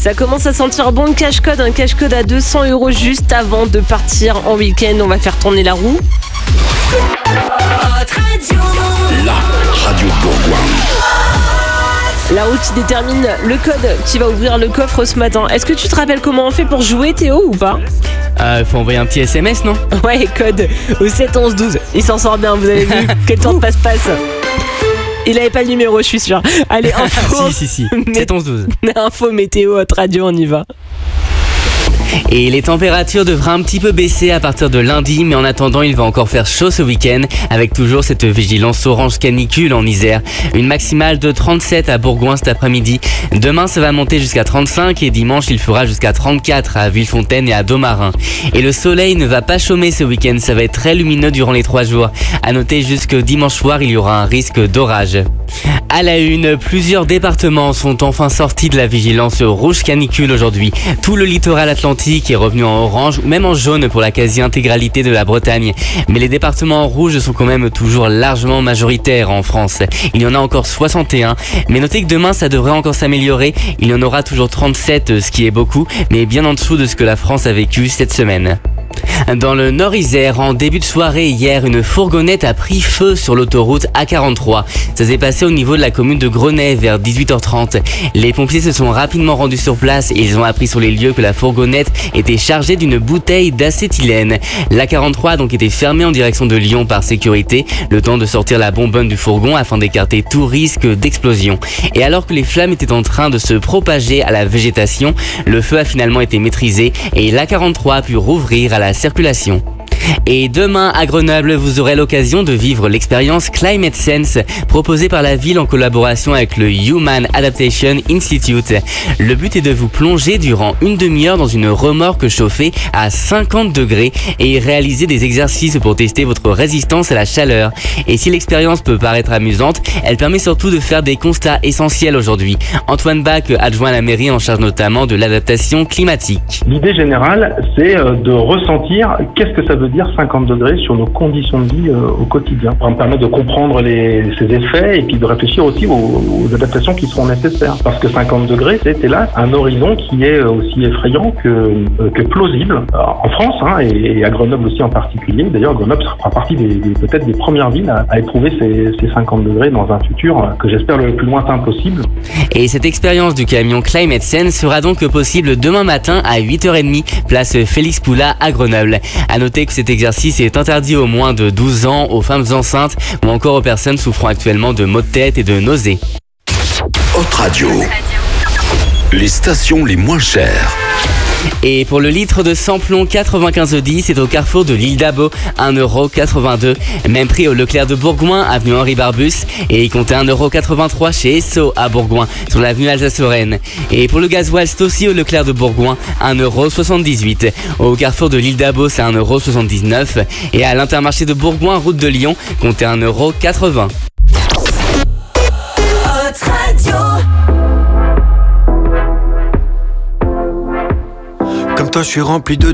Ça commence à sentir bon le cache-code, un cache-code à 200 € juste avant de partir en week-end. On va faire tourner la roue. La radio Bourgoin. La roue qui détermine le code qui va ouvrir le coffre ce matin. Est-ce que tu te rappelles comment on fait pour jouer, Théo, ou pas ? Faut envoyer un petit SMS, non ? Ouais, code au 7 11 12. Il s'en sort bien, vous avez vu. Quel temps de passe-passe. Il avait pas le numéro, je suis sûr. Allez, info. si. 7 11 12. Info météo, Hot Radio, on y va. Et les températures devraient un petit peu baisser à partir de lundi, mais en attendant, il va encore faire chaud ce week-end, avec toujours cette vigilance orange canicule en Isère. Une maximale de 37 à Bourgoin cet après-midi. Demain, ça va monter jusqu'à 35 et dimanche, il fera jusqu'à 34 à Villefontaine et à Domarin. Et le soleil ne va pas chômer ce week-end, ça va être très lumineux durant les 3 jours. À noter jusque dimanche soir, il y aura un risque d'orage. À la une, plusieurs départements sont enfin sortis de la vigilance rouge canicule aujourd'hui. Tout le littoral atlantique est revenu en orange ou même en jaune pour la quasi-intégralité de la Bretagne. Mais les départements en rouge sont quand même toujours largement majoritaires en France. Il y en a encore 61. Mais notez que demain, ça devrait encore s'améliorer. Il y en aura toujours 37, ce qui est beaucoup, mais bien en dessous de ce que la France a vécu cette semaine. Dans le Nord-Isère, en début de soirée hier, une fourgonnette a pris feu sur l'autoroute A43. Ça s'est passé au niveau de la commune de Grenay vers 18h30. Les pompiers se sont rapidement rendus sur place et ils ont appris sur les lieux que la fourgonnette était chargée d'une bouteille d'acétylène. L'A43 a donc été fermée en direction de Lyon par sécurité, le temps de sortir la bonbonne du fourgon afin d'écarter tout risque d'explosion. Et alors que les flammes étaient en train de se propager à la végétation, le feu a finalement été maîtrisé et l'A43 a pu rouvrir à la circulation. Et demain à Grenoble, vous aurez l'occasion de vivre l'expérience Climate Sense proposée par la ville en collaboration avec le Human Adaptation Institute. Le but est de vous plonger durant une demi-heure dans une remorque chauffée à 50 degrés et réaliser des exercices pour tester votre résistance à la chaleur. Et si l'expérience peut paraître amusante, elle permet surtout de faire des constats essentiels aujourd'hui. Antoine Bach, adjoint à la mairie en charge notamment de l'adaptation climatique. L'idée générale, c'est de ressentir qu'est-ce que ça veut dire 50 degrés sur nos conditions de vie au quotidien. Ça va me permettre de comprendre ses effets et puis de réfléchir aussi aux adaptations qui seront nécessaires. Parce que 50 degrés, c'est hélas un horizon qui est aussi effrayant que plausible en France et à Grenoble aussi en particulier. D'ailleurs, Grenoble fera partie peut-être des premières villes à éprouver ces 50 degrés dans un futur que j'espère le plus lointain possible. Et cette expérience du camion Climate Sense sera donc possible demain matin à 8h30, place Félix Poula à Grenoble. À noter que cet exercice est interdit aux moins de 12 ans, aux femmes enceintes ou encore aux personnes souffrant actuellement de maux de tête et de nausées. Hot Radio. Les stations les moins chères. Et pour le litre de samplon 95,10, c'est au carrefour de l'île d'Abo, 1,82€. Même prix au Leclerc de Bourgoin, avenue Henri Barbus. Et il comptait 1,83€ chez Esso à Bourgoin, sur l'avenue Alsace-Lorraine. Et pour le gasoil, c'est aussi au Leclerc de Bourgoin, 1,78€. Au carrefour de l'île d'Abo, c'est 1,79€. Et à l'Intermarché de Bourgoin, route de Lyon, comptait 1,80€. Comme toi, je suis rempli de